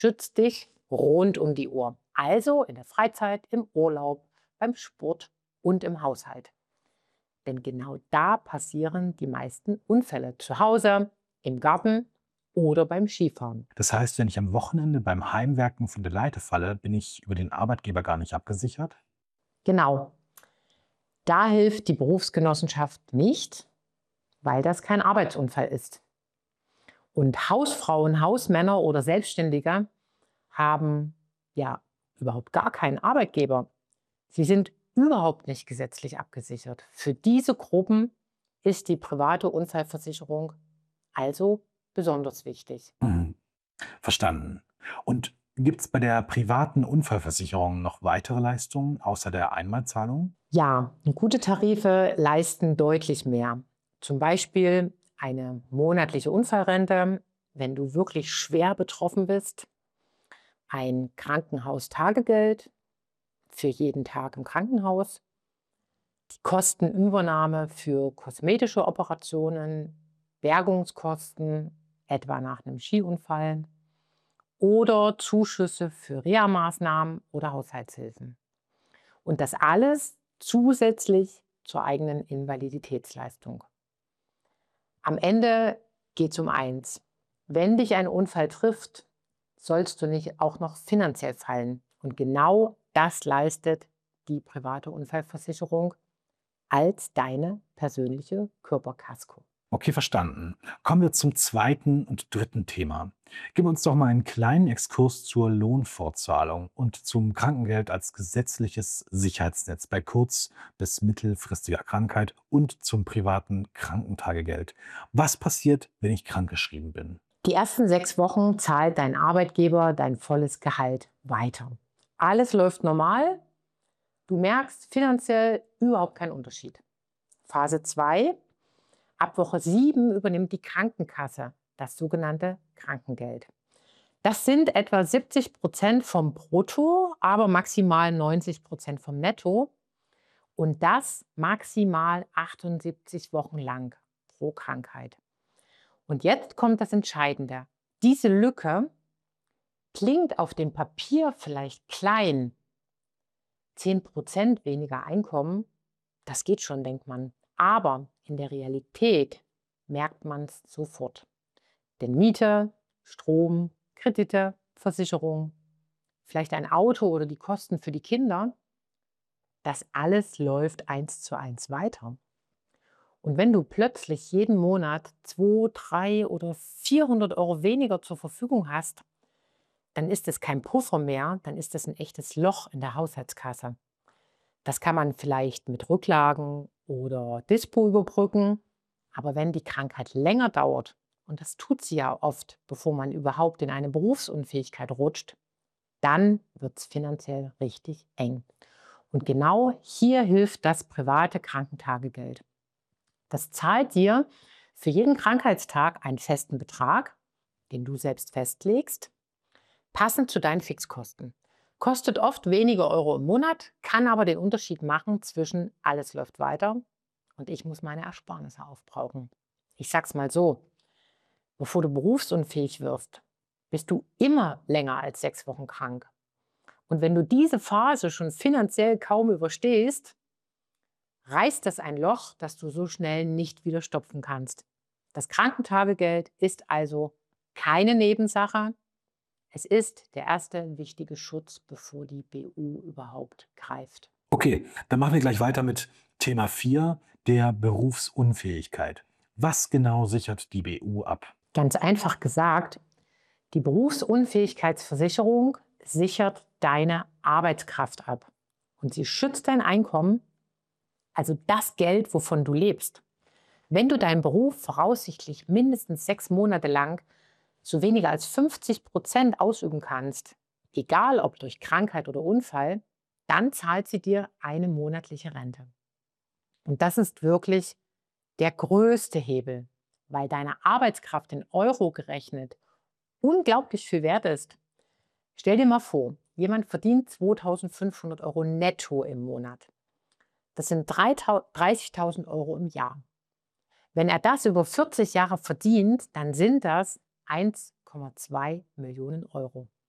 schützt dich rund um die Uhr. Also in der Freizeit, im Urlaub, beim Sport und im Haushalt. Denn genau da passieren die meisten Unfälle. Zu Hause, im Garten oder beim Skifahren. Das heißt, wenn ich am Wochenende beim Heimwerken von der Leiter falle, bin ich über den Arbeitgeber gar nicht abgesichert? Genau. Da hilft die Berufsgenossenschaft nicht, weil das kein Arbeitsunfall ist. Und Hausfrauen, Hausmänner oder Selbstständige haben ja überhaupt gar keinen Arbeitgeber. Sie sind überhaupt nicht gesetzlich abgesichert. Für diese Gruppen ist die private Unfallversicherung also besonders wichtig. Mhm. Verstanden. Und gibt es bei der privaten Unfallversicherung noch weitere Leistungen außer der Einmalzahlung? Ja, gute Tarife leisten deutlich mehr. Zum Beispiel eine monatliche Unfallrente, wenn du wirklich schwer betroffen bist, ein Krankenhaustagegeld für jeden Tag im Krankenhaus, die Kostenübernahme für kosmetische Operationen, Bergungskosten, etwa nach einem Skiunfall, oder Zuschüsse für Reha-Maßnahmen oder Haushaltshilfen. Und das alles zusätzlich zur eigenen Invaliditätsleistung. Am Ende geht es um eins. Wenn dich ein Unfall trifft, sollst du nicht auch noch finanziell fallen. Und genau das leistet die private Unfallversicherung als deine persönliche Körperkasko. Okay, verstanden. Kommen wir zum zweiten und dritten Thema. Gib uns doch mal einen kleinen Exkurs zur Lohnfortzahlung und zum Krankengeld als gesetzliches Sicherheitsnetz bei kurz- bis mittelfristiger Krankheit und zum privaten Krankentagegeld. Was passiert, wenn ich krankgeschrieben bin? Die ersten 6 Wochen zahlt dein Arbeitgeber dein volles Gehalt weiter. Alles läuft normal. Du merkst finanziell überhaupt keinen Unterschied. Phase 2: Ab Woche 7 übernimmt die Krankenkasse das sogenannte Krankengeld. Das sind etwa 70% vom Brutto, aber maximal 90% vom Netto. Und das maximal 78 Wochen lang pro Krankheit. Und jetzt kommt das Entscheidende. Diese Lücke klingt auf dem Papier vielleicht klein. 10% weniger Einkommen, das geht schon, denkt man. Aber in der Realität merkt man es sofort. Denn Miete, Strom, Kredite, Versicherung, vielleicht ein Auto oder die Kosten für die Kinder, das alles läuft 1:1 weiter. Und wenn du plötzlich jeden Monat 2, 3 oder 400 € weniger zur Verfügung hast, dann ist es kein Puffer mehr, dann ist es ein echtes Loch in der Haushaltskasse. Das kann man vielleicht mit Rücklagen oder Dispo überbrücken. Aber wenn die Krankheit länger dauert, und das tut sie ja oft, bevor man überhaupt in eine Berufsunfähigkeit rutscht, dann wird es finanziell richtig eng. Und genau hier hilft das private Krankentagegeld. Das zahlt dir für jeden Krankheitstag einen festen Betrag, den du selbst festlegst, passend zu deinen Fixkosten. Kostet oft wenige Euro im Monat, kann aber den Unterschied machen zwischen alles läuft weiter und ich muss meine Ersparnisse aufbrauchen. Ich sag's mal so: Bevor du berufsunfähig wirst, bist du immer länger als 6 Wochen krank. Und wenn du diese Phase schon finanziell kaum überstehst, reißt das ein Loch, das du so schnell nicht wieder stopfen kannst. Das Krankentagegeld ist also keine Nebensache. Es ist der erste wichtige Schutz, bevor die BU überhaupt greift. Okay, dann machen wir gleich weiter mit Thema 4, der Berufsunfähigkeit. Was genau sichert die BU ab? Ganz einfach gesagt, die Berufsunfähigkeitsversicherung sichert deine Arbeitskraft ab. Und sie schützt dein Einkommen, also das Geld, wovon du lebst. Wenn du deinen Beruf voraussichtlich mindestens 6 Monate lang so weniger als 50% ausüben kannst, egal ob durch Krankheit oder Unfall, dann zahlt sie dir eine monatliche Rente. Und das ist wirklich der größte Hebel, weil deine Arbeitskraft in Euro gerechnet unglaublich viel wert ist. Stell dir mal vor, jemand verdient 2.500 € netto im Monat. Das sind 30.000 € im Jahr. Wenn er das über 40 Jahre verdient, dann sind das 1,2 Millionen Euro.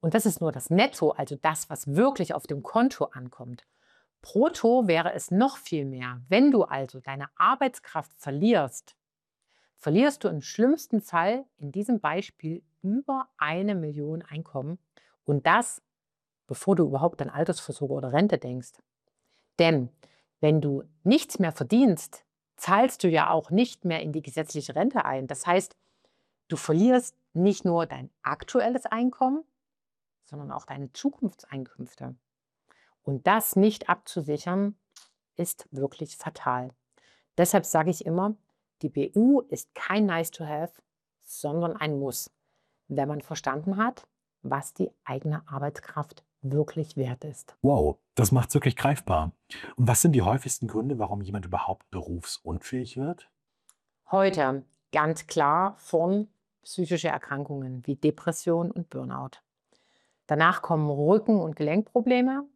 Und das ist nur das Netto, also das, was wirklich auf dem Konto ankommt. Brutto wäre es noch viel mehr. Wenn du also deine Arbeitskraft verlierst, verlierst du im schlimmsten Fall in diesem Beispiel über 1 Million Einkommen und das, bevor du überhaupt an Altersvorsorge oder Rente denkst. Denn wenn du nichts mehr verdienst, zahlst du ja auch nicht mehr in die gesetzliche Rente ein. Das heißt, du verlierst nicht nur dein aktuelles Einkommen, sondern auch deine Zukunftseinkünfte. Und das nicht abzusichern, ist wirklich fatal. Deshalb sage ich immer, die BU ist kein Nice to have, sondern ein Muss, wenn man verstanden hat, was die eigene Arbeitskraft wirklich wert ist. Wow, das macht's wirklich greifbar. Und was sind die häufigsten Gründe, warum jemand überhaupt berufsunfähig wird? Heute ganz klar von psychische Erkrankungen wie Depression und Burnout. Danach kommen Rücken- und Gelenkprobleme,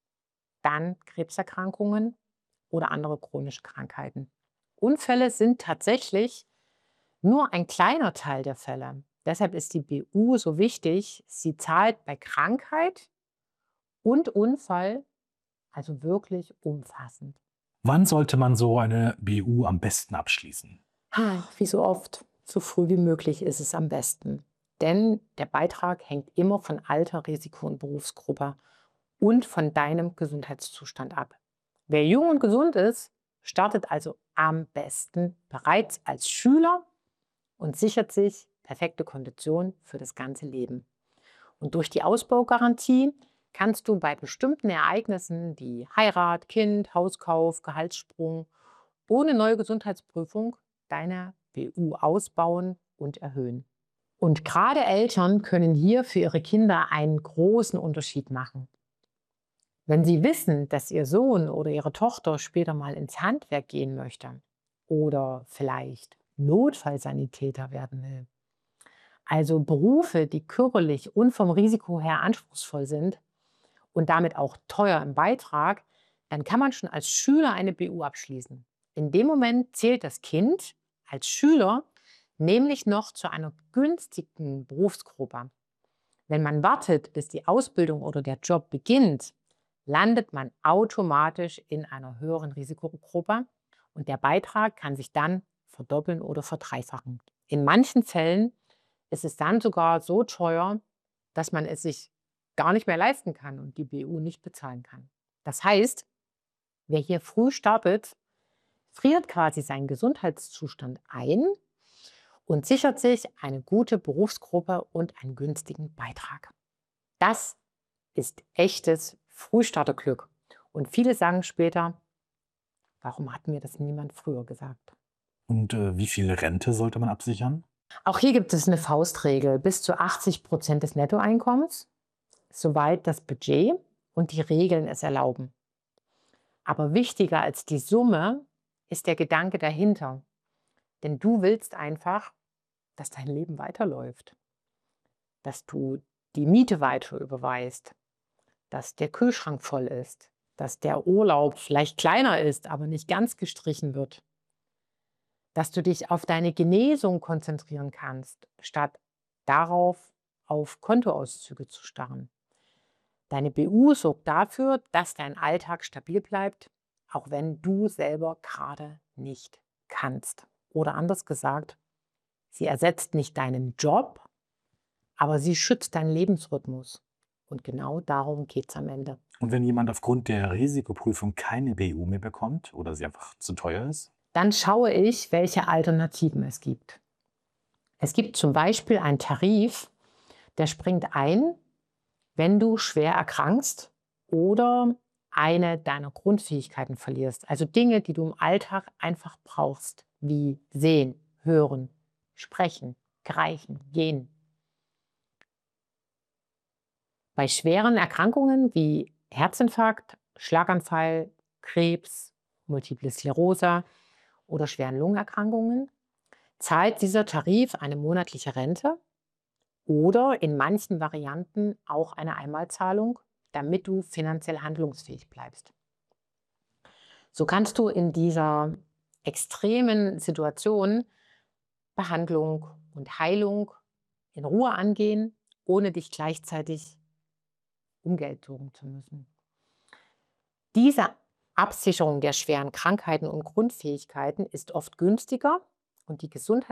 dann Krebserkrankungen oder andere chronische Krankheiten. Unfälle sind tatsächlich nur ein kleiner Teil der Fälle. Deshalb ist die BU so wichtig. Sie zahlt bei Krankheit und Unfall, also wirklich umfassend. Wann sollte man so eine BU am besten abschließen? Wie so oft, so früh wie möglich ist es am besten. Denn der Beitrag hängt immer von Alter, Risiko und Berufsgruppe und von deinem Gesundheitszustand ab. Wer jung und gesund ist, startet also am besten bereits als Schüler und sichert sich perfekte Konditionen für das ganze Leben. Und durch die Ausbaugarantie kannst du bei bestimmten Ereignissen wie Heirat, Kind, Hauskauf, Gehaltssprung ohne neue Gesundheitsprüfung deine BU ausbauen und erhöhen. Und gerade Eltern können hier für ihre Kinder einen großen Unterschied machen. Wenn sie wissen, dass ihr Sohn oder ihre Tochter später mal ins Handwerk gehen möchte oder vielleicht Notfallsanitäter werden will, also Berufe, die körperlich und vom Risiko her anspruchsvoll sind und damit auch teuer im Beitrag, dann kann man schon als Schüler eine BU abschließen. In dem Moment zählt das Kind als Schüler nämlich noch zu einer günstigen Berufsgruppe. Wenn man wartet, bis die Ausbildung oder der Job beginnt, landet man automatisch in einer höheren Risikogruppe und der Beitrag kann sich dann verdoppeln oder verdreifachen. In manchen Fällen ist es dann sogar so teuer, dass man es sich gar nicht mehr leisten kann und die BU nicht bezahlen kann. Das heißt, wer hier früh startet, friert quasi seinen Gesundheitszustand ein und sichert sich eine gute Berufsgruppe und einen günstigen Beitrag. Das ist echtes Frühstarterglück. Und viele sagen später, warum hat mir das niemand früher gesagt? Und wie viel Rente sollte man absichern? Auch hier gibt es eine Faustregel, bis zu 80% des Nettoeinkommens, soweit das Budget und die Regeln es erlauben. Aber wichtiger als die Summe ist der Gedanke dahinter. Denn du willst einfach, dass dein Leben weiterläuft, dass du die Miete weiter überweist, dass der Kühlschrank voll ist, dass der Urlaub vielleicht kleiner ist, aber nicht ganz gestrichen wird, dass du dich auf deine Genesung konzentrieren kannst, statt darauf, auf Kontoauszüge zu starren. Deine BU sorgt dafür, dass dein Alltag stabil bleibt, auch wenn du selber gerade nicht kannst. Oder anders gesagt, sie ersetzt nicht deinen Job, aber sie schützt deinen Lebensrhythmus. Und genau darum geht es am Ende. Und wenn jemand aufgrund der Risikoprüfung keine BU mehr bekommt oder sie einfach zu teuer ist? Dann schaue ich, welche Alternativen es gibt. Es gibt zum Beispiel einen Tarif, der springt ein, wenn du schwer erkrankst oder eine deiner Grundfähigkeiten verlierst. Also Dinge, die du im Alltag einfach brauchst, wie sehen, hören, sprechen, greifen, gehen. Bei schweren Erkrankungen wie Herzinfarkt, Schlaganfall, Krebs, Multiple Sklerose oder schweren Lungenerkrankungen zahlt dieser Tarif eine monatliche Rente oder in manchen Varianten auch eine Einmalzahlung, damit du finanziell handlungsfähig bleibst. So kannst du in dieser extremen Situation Behandlung und Heilung in Ruhe angehen, ohne dich gleichzeitig um Geld sorgen zu müssen. Diese Absicherung der schweren Krankheiten und Grundfähigkeiten ist oft günstiger und die